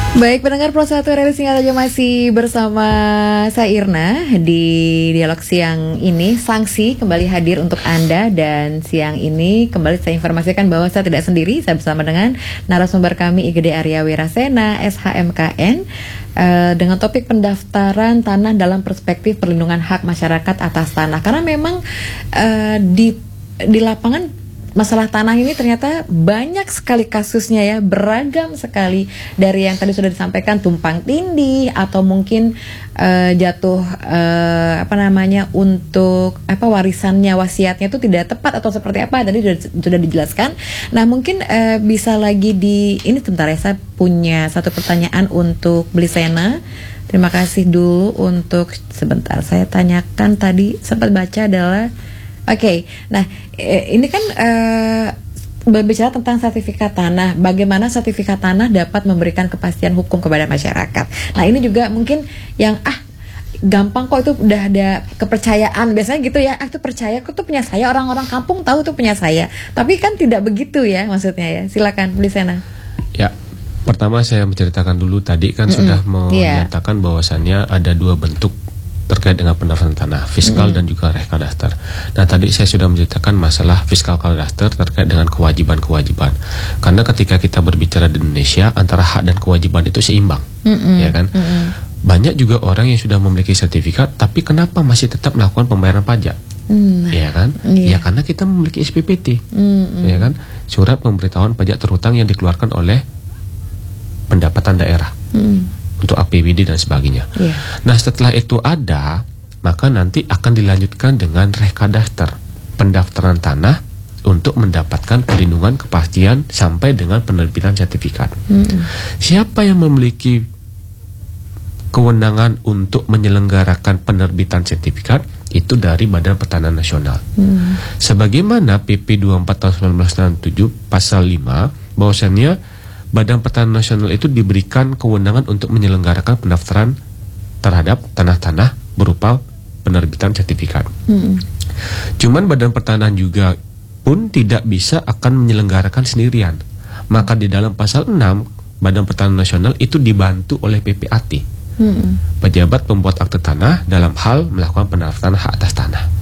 Baik, pendengar Pro 1 Radio Singaraja masih bersama saya Irna di dialog siang ini. Sanksi kembali hadir untuk Anda dan siang ini kembali saya informasikan bahwa saya tidak sendiri. Saya bersama dengan narasumber kami IGD Arya Wirasena, SHMKN, dengan topik pendaftaran tanah dalam perspektif perlindungan hak masyarakat atas tanah. Karena memang di lapangan masalah tanah ini ternyata banyak sekali kasusnya ya, beragam sekali, dari yang tadi sudah disampaikan tumpang tindih atau mungkin jatuh untuk warisannya, wasiatnya itu tidak tepat atau seperti apa, tadi sudah dijelaskan. Nah mungkin bisa lagi ini sebentar ya, saya punya satu pertanyaan untuk Blisena. Terima kasih dulu untuk sebentar saya tanyakan, tadi sempat baca adalah Oke, nah ini kan berbicara tentang sertifikat tanah. Bagaimana sertifikat tanah dapat memberikan kepastian hukum kepada masyarakat. Nah ini juga mungkin yang gampang kok, itu udah ada kepercayaan biasanya gitu ya. Itu percaya, kok tuh punya saya, orang-orang kampung tahu tuh punya saya. Tapi kan tidak begitu ya maksudnya ya. Silakan Blisena. Ya, pertama saya menceritakan dulu tadi kan sudah menyatakan bahwasannya ada dua bentuk terkait dengan pendaftaran tanah, fiskal dan juga rekadaster. Nah tadi saya sudah menceritakan masalah fiskal kadaster terkait dengan kewajiban-kewajiban. Karena ketika kita berbicara di Indonesia, antara hak dan kewajiban itu seimbang, ya kan? Banyak juga orang yang sudah memiliki sertifikat, tapi kenapa masih tetap melakukan pembayaran pajak? Ya kan? Ya karena kita memiliki SPPT, ya kan? Surat pemberitahuan pajak terhutang yang dikeluarkan oleh pendapatan daerah. Untuk APBD dan sebagainya. Nah setelah itu ada, maka nanti akan dilanjutkan dengan rekadaster, pendaftaran tanah untuk mendapatkan perlindungan kepastian sampai dengan penerbitan sertifikat. Siapa yang memiliki kewenangan untuk menyelenggarakan penerbitan sertifikat? Itu dari Badan Pertanahan Nasional. Sebagaimana PP 24 tahun 1997 pasal 5, bahwasannya Badan Pertanahan Nasional itu diberikan kewenangan untuk menyelenggarakan pendaftaran terhadap tanah-tanah berupa penerbitan sertifikat. Cuman Badan Pertanahan juga pun tidak bisa akan menyelenggarakan sendirian. Maka di dalam pasal 6 Badan Pertanahan Nasional itu dibantu oleh PPAT, pejabat pembuat akte tanah, dalam hal melakukan pendaftaran hak atas tanah.